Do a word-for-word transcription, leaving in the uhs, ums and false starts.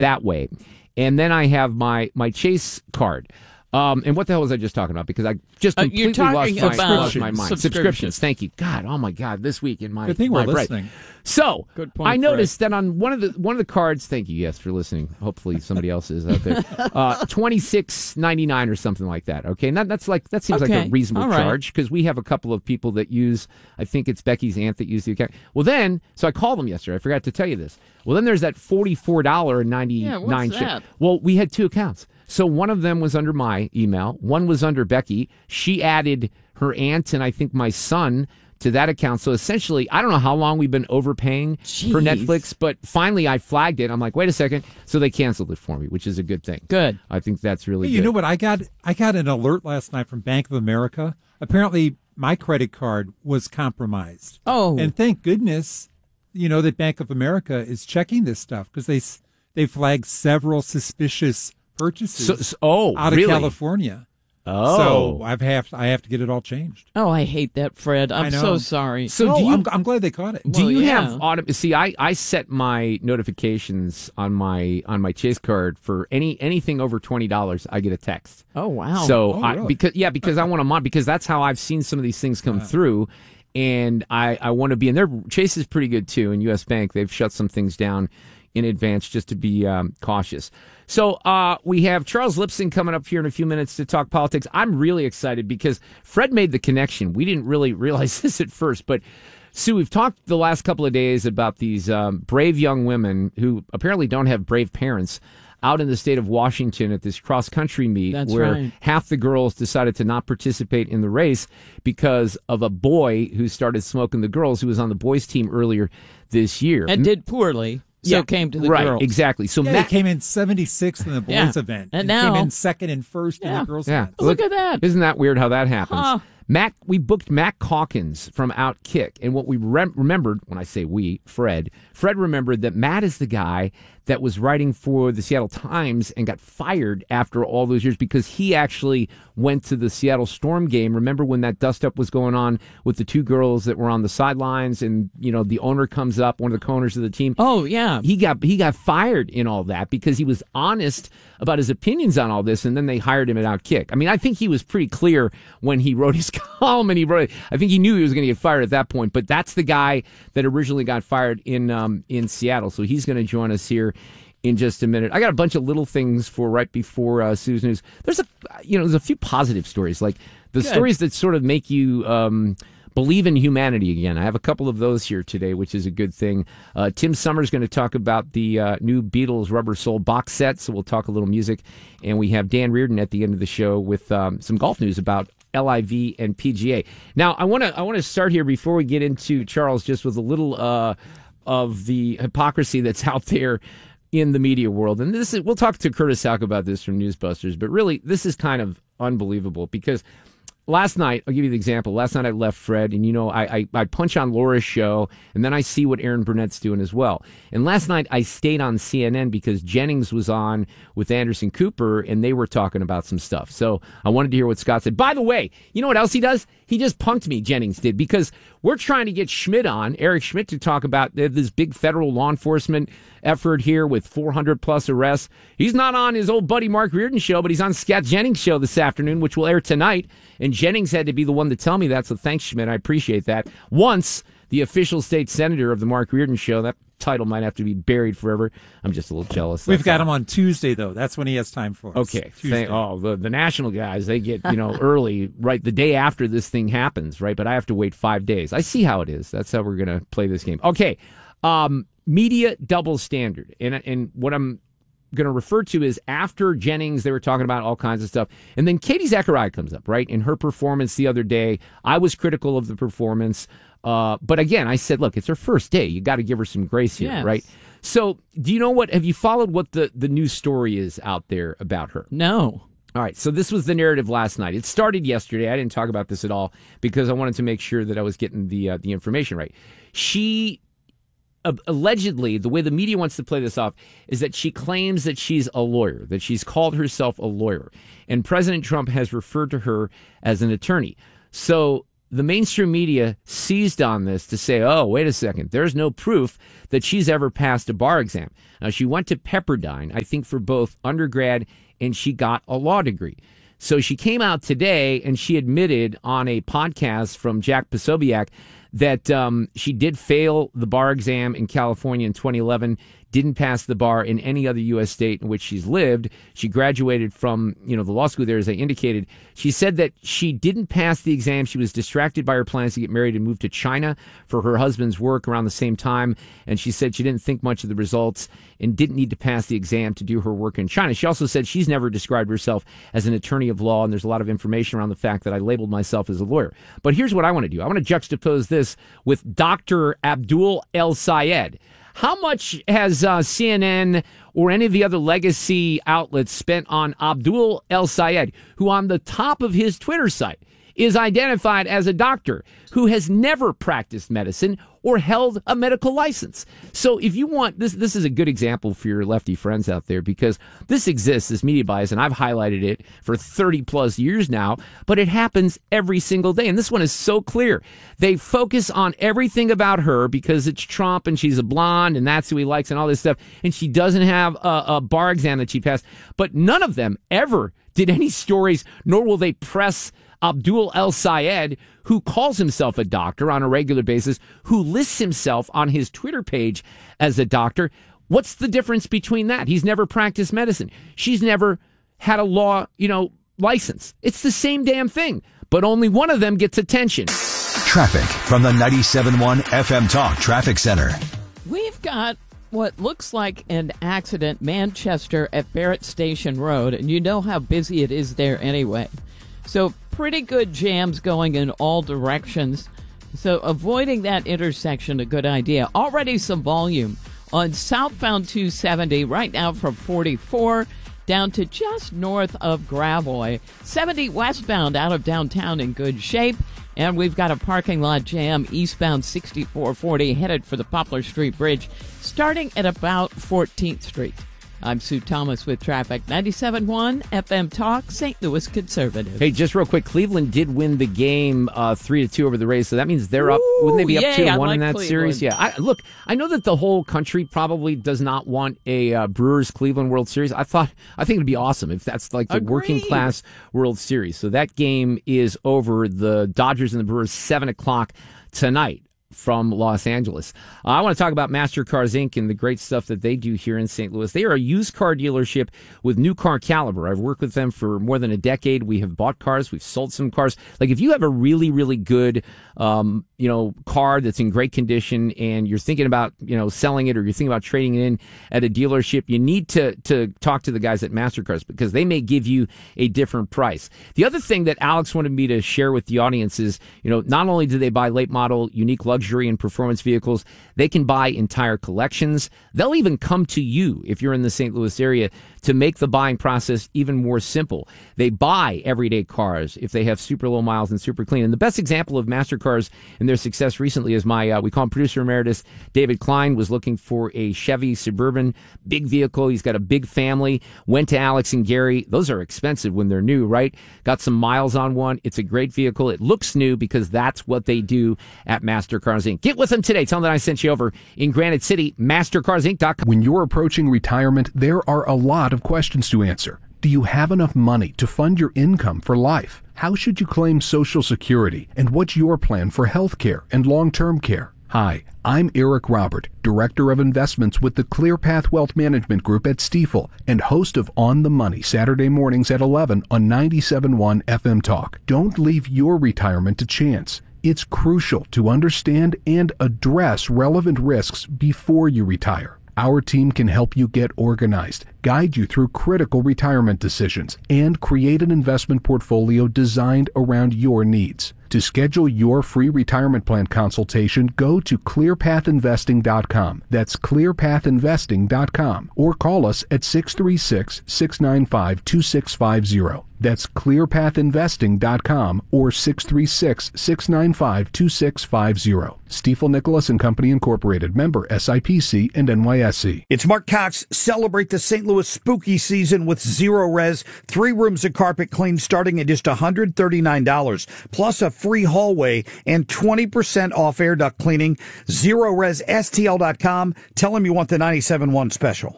that way. And then I have my, my Chase card. Um, and what the hell was I just talking about? Because I just completely uh, you're talking lost, my, about lost my mind. subscriptions. Subscriptions. Thank you. God, oh my God, this week in my Good thing my we're brain. listening. So Good point, I noticed Fred. that on one of the one of the cards. Thank you, yes, for listening. Hopefully somebody else is out there. Uh, Twenty six ninety nine or something like that. Okay, and that, that's like that seems Okay. like a reasonable All right. charge because we have a couple of people that use. I think it's Becky's aunt that used the account. Well, then, so I called them yesterday. I forgot to tell you this. Well, then there's that forty four dollar and ninety Yeah, nine. what's that? Well, we had two accounts. So one of them was under my email. One was under Becky. She added her aunt and I think my son to that account. So essentially, I don't know how long we've been overpaying Jeez. for Netflix, but finally I flagged it. I'm like, wait a second. So they canceled it for me, which is a good thing. Good. I think that's really Hey, you good. know what? I got I got an alert last night from Bank of America. Apparently, my credit card was compromised. Oh. And thank goodness, you know, that Bank of America is checking this stuff because they s- they flagged several suspicious purchases So, so- oh, out of really? California. Oh. So I've have I have to get it all changed. Oh, I hate that, Fred. I'm I know. so sorry. So no, do you I'm, I'm glad they caught it. Do Well, you yeah. have auto? See, I, I set my notifications on my on my Chase card for any anything over twenty dollars. I get a text. Oh, wow. So Oh, I, really? because yeah, because I want to mod because that's how I've seen some of these things come through, and I I want to be in there. Chase is pretty good too, and U S Bank they've shut some things down in advance just to be um, cautious. So uh, we have Charles Lipson coming up here in a few minutes to talk politics. I'm really excited because Fred made the connection. We didn't really realize this at first, but Sue, we've talked the last couple of days about these um, brave young women who apparently don't have brave parents out in the state of Washington at this cross-country meet That's where right. half the girls decided to not participate in the race because of a boy who started smoking the girls who was on the boys' team earlier this year. and did poorly, so Yeah, came to the right, girls. exactly. So Yeah, Matt they came in seventy-sixth in the boys' Yeah. event, And came now- in second and first in Yeah. the girls' Yeah, event. Look at that. Isn't that weird how that happens? Huh. Matt, we booked Matt Calkins from Outkick, and what we rem- remembered when I say we, Fred, Fred remembered that Matt is the guy that was writing for the Seattle Times and got fired after all those years because he actually went to the Seattle Storm game. Remember when that dust-up was going on with the two girls that were on the sidelines, and you know the owner comes up, one of the co-owners of the team. Oh, yeah. He got he got fired in all that because he was honest about his opinions on all this, and then they hired him at Outkick. I mean, I think he was pretty clear when he wrote his column, and he wrote. I think he knew he was going to get fired at that point. But that's the guy that originally got fired in um, in Seattle, so he's going to join us here in just a minute. I got a bunch of little things for right before uh, Sue's news. There's a you know there's a few positive stories, like the Good. stories that sort of make you. Um, Believe in humanity again. I have a couple of those here today, which is a good thing. Uh, Tim Summers going to talk about the uh, new Beatles Rubber Soul box set, so we'll talk a little music. And we have Dan Reardon at the end of the show with um, some golf news about L I V and P G A. Now, I want to I want to start here before we get into Charles, just with a little uh, of the hypocrisy that's out there in the media world. And this is we'll talk to Curtis Houck about this from Newsbusters, but really, this is kind of unbelievable because. Last night, I'll give you the example. Last night I left Fred, and you know, I, I, I punch on Laura's show, and then I see what Aaron Burnett's doing as well. And last night I stayed on C N N because Jennings was on with Anderson Cooper, and they were talking about some stuff. So I wanted to hear what Scott said. By the way, you know what else he does? He just punked me, Jennings did, because we're trying to get Schmidt on, Eric Schmidt, to talk about this big federal law enforcement effort here with four hundred plus arrests. He's not on his old buddy Mark Reardon show, but he's on Scott Jennings' show this afternoon, which will air tonight. And Jennings had to be the one to tell me that, so thanks, Schmidt. I appreciate that. Once the official state senator of the Mark Reardon show, that title might have to be buried forever. I'm just a little jealous. We've That's got all. him on Tuesday, though. That's when he has time for us. Okay. Tuesday. Thank, oh, the, the national guys, they get, you know, early, right, the day after this thing happens, right? But I have to wait five days. I see how it is. That's how we're going to play this game. Okay. Um, media double standard. And, and what I'm going to refer to is after Jennings, they were talking about all kinds of stuff. And then Katie Zachariah comes up, right? In her performance the other day, I was critical of the performance. Uh, but again, I said, look, it's her first day. You got to give her some grace here, Yes. right? So do you know what, have you followed what the, the news story is out there about her? No. All right, so this was the narrative last night. It started yesterday. I didn't talk about this at all because I wanted to make sure that I was getting the uh, the information right. She uh, allegedly, the way the media wants to play this off, is that she claims that she's a lawyer, that she's called herself a lawyer, and President Trump has referred to her as an attorney. So the mainstream media seized on this to say, oh, wait a second, there's no proof that she's ever passed a bar exam. Now, she went to Pepperdine, I think, for both undergrad, and she got a law degree. So she came out today and she admitted on a podcast from Jack Posobiec that um, she did fail the bar exam in California in twenty eleven, didn't pass the bar in any other U S state in which she's lived. She graduated from, you know, the law school there, as I indicated. She said that she didn't pass the exam. She was distracted by her plans to get married and move to China for her husband's work around the same time. And she said she didn't think much of the results and didn't need to pass the exam to do her work in China. She also said she's never described herself as an attorney of law, and there's a lot of information around the fact that I labeled myself as a lawyer. But here's what I want to do. I want to juxtapose this with Doctor Abdul El-Sayed. How much has uh, C N N or any of the other legacy outlets spent on Abdul El-Sayed, who on the top of his Twitter site is identified as a doctor who has never practiced medicine or held a medical license? So if you want, this this is a good example for your lefty friends out there, because this exists, this media bias, and I've highlighted it for thirty plus years now, but it happens every single day. And this one is so clear. They focus on everything about her because it's Trump and she's a blonde and that's who he likes and all this stuff. And she doesn't have a, a bar exam that she passed. But none of them ever did any stories, nor will they press Abdul El-Sayed, who calls himself a doctor on a regular basis, who lists himself on his Twitter page as a doctor. What's the difference between that? He's never practiced medicine. She's never had a law, you know, license. It's the same damn thing, but only one of them gets attention. Traffic from the ninety-seven point one F M Talk Traffic Center. We've got what looks like an accident, Manchester at Barrett Station Road, and you know how busy it is there anyway. So pretty good jams going in all directions. So avoiding that intersection, a good idea. Already some volume on southbound two seventy right now from forty-four down to just north of Gravois. seventy westbound out of downtown in good shape. And we've got a parking lot jam eastbound sixty-four forty headed for the Poplar Street Bridge starting at about fourteenth Street. I'm Sue Thomas with traffic. ninety-seven point one F M Talk, Saint Louis Conservative. Hey, just real quick, Cleveland did win the game uh, three to two over the Rays, so that means they're up. Ooh, wouldn't they be up yay, two to I one like in that Cleveland. series? Yeah. I, look, I know that the whole country probably does not want a uh, Brewers Cleveland World Series. I thought, I think it'd be awesome if that's like the Agreed. working class World Series. So that game is over. The Dodgers and the Brewers seven o'clock tonight from Los Angeles. Uh, I want to talk about MasterCars Incorporated and the great stuff that they do here in Saint Louis. They are a used car dealership with new car caliber. I've worked with them for more than a decade. We have bought cars. We've sold some cars. Like if you have a really, really good, um, you know, car that's in great condition and you're thinking about, you know, selling it or you're thinking about trading it in at a dealership, you need to, to talk to the guys at MasterCars because they may give you a different price. The other thing that Alex wanted me to share with the audience is, you know, not only do they buy late model, unique luxury and performance vehicles, they can buy entire collections. They'll even come to you if you're in the Saint Louis area to make the buying process even more simple. They buy everyday cars if they have super low miles and super clean. And the best example of MasterCars and their success recently is my, uh, we call him producer emeritus, David Klein, was looking for a Chevy Suburban, big vehicle. He's got a big family, went to Alex and Gary. Those are expensive when they're new, right? Got some miles on one. It's a great vehicle. It looks new because that's what they do at MasterCars Incorporated. Get with them today. Tell them that I sent you over in Granite City, mastercars inc dot com. When you're approaching retirement, there are a lot of questions to answer. Do you have enough money to fund your income for life? How should you claim Social Security? And what's your plan for health care and long-term care? Hi, I'm Eric Robert, Director of Investments with the ClearPath Wealth Management Group at Stifel and host of On the Money Saturday mornings at eleven on ninety-seven point one F M Talk. Don't leave your retirement to chance. It's crucial to understand and address relevant risks before you retire. Our team can help you get organized, guide you through critical retirement decisions, and create an investment portfolio designed around your needs. To schedule your free retirement plan consultation, go to clear path investing dot com. That's clear path investing dot com. Or call us at six three six, six nine five, two six five zero. That's clear path investing dot com or six three six, six nine five, two six five zero. Stifel Nicholas and Company Incorporated, member S I P C and N Y S E. It's Mark Cox. Celebrate the Saint Louis spooky season with Zero Res. Three rooms of carpet clean starting at just one hundred thirty-nine dollars, plus a free hallway and twenty percent off air duct cleaning. Zero Res S T L dot com. Tell them you want the ninety-seven point one special.